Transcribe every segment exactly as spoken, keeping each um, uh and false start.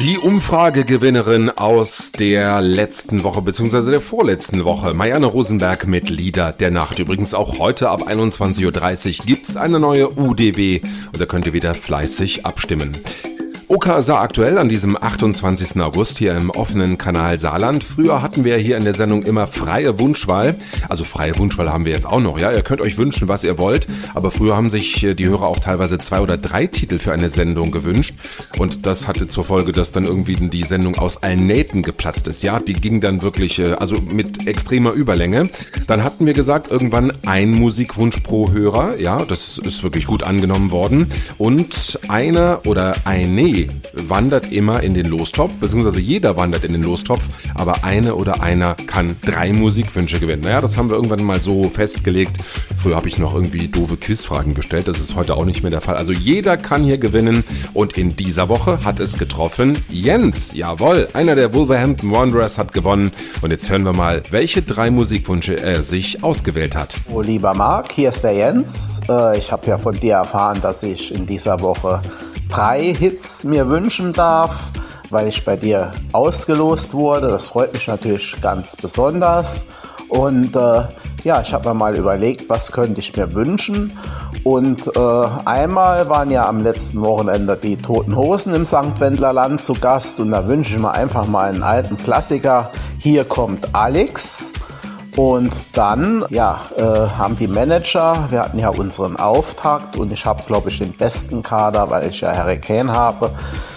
Die Umfragegewinnerin aus der letzten Woche bzw. der vorletzten Woche, Marianne Rosenberg mit Lieder der Nacht. Übrigens auch heute ab einundzwanzig Uhr dreißig gibt's eine neue U D W und da könnt ihr wieder fleißig abstimmen. Oka sah aktuell an diesem achtundzwanzigsten August hier im offenen Kanal Saarland. Früher hatten wir hier in der Sendung immer freie Wunschwahl. Also freie Wunschwahl haben wir jetzt auch noch, ja. Ihr könnt euch wünschen, was ihr wollt. Aber früher haben sich die Hörer auch teilweise zwei oder drei Titel für eine Sendung gewünscht. Und das hatte zur Folge, dass dann irgendwie die Sendung aus allen Nähten geplatzt ist. Ja, die ging dann wirklich, also mit extremer Überlänge. Dann hatten wir gesagt, irgendwann ein Musikwunsch pro Hörer. Ja, das ist wirklich gut angenommen worden. Und einer oder eine wandert immer in den Lostopf, beziehungsweise jeder wandert in den Lostopf, aber eine oder einer kann drei Musikwünsche gewinnen. Naja, das haben wir irgendwann mal so festgelegt. Früher habe ich noch irgendwie doofe Quizfragen gestellt, das ist heute auch nicht mehr der Fall. Also jeder kann hier gewinnen und in dieser Woche hat es getroffen Jens. Jawohl, einer der Wolverhampton Wanderers hat gewonnen und jetzt hören wir mal, welche drei Musikwünsche er sich ausgewählt hat. Oh, lieber Marc, hier ist der Jens. Ich habe ja von dir erfahren, dass ich in dieser Woche drei Hits mir wünschen darf, weil ich bei dir ausgelost wurde. Das freut mich natürlich ganz besonders. Und äh, ja, ich habe mir mal überlegt, was könnte ich mir wünschen. Und äh, einmal waren ja am letzten Wochenende die Toten Hosen im Sankt Wendlerland zu Gast. Und da wünsche ich mir einfach mal einen alten Klassiker. Hier kommt Alex. Und dann, ja, äh, haben die Manager, wir hatten ja unseren Auftakt und ich habe, glaube ich, den besten Kader, weil ich ja Harry Kane habe,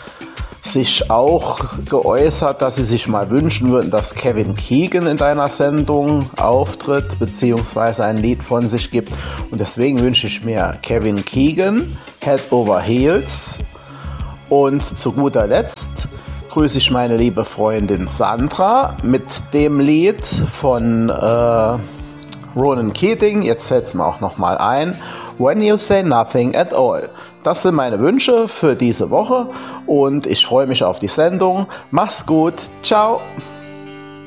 sich auch geäußert, dass sie sich mal wünschen würden, dass Kevin Keegan in deiner Sendung auftritt, beziehungsweise ein Lied von sich gibt. Und deswegen wünsche ich mir Kevin Keegan, Head Over Heels. Und zu guter Letzt grüße ich meine liebe Freundin Sandra mit dem Lied von äh, Ronan Keating. Jetzt fällt es mir auch nochmal ein. When You Say Nothing at All. Das sind meine Wünsche für diese Woche und ich freue mich auf die Sendung. Mach's gut. Ciao.